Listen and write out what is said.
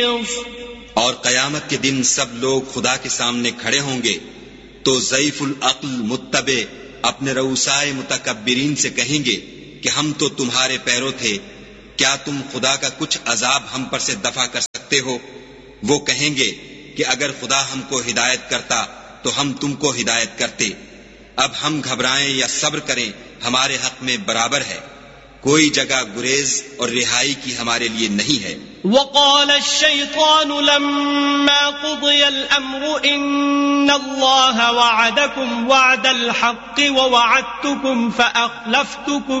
محيص. और कयामत के दिन सब लोग खुदा के सामने खड़े होंगे तो ज़ईफुल अक्ल मुत्तबे अपने रऊसाए मुतकब्बिरीन से कहेंगे कि हम तो तुम्हारे पैरों थे, क्या तुम खुदा का कुछ अजाब हम पर से दफा कर सकते हो? वो कहेंगे कि अगर खुदा हमको हिदायत करता तो हम तुमको हिदायत करते। अब हम घबराएं या सब्र करें, हमारे हक में बराबर है। कोई जगह गुरेज और रिहाई की हमारे लिए नहीं है। وقال الشيطان لما قضي الأمر إن الله وعدكم وعد الحق ووعدتكم فأخلفتكم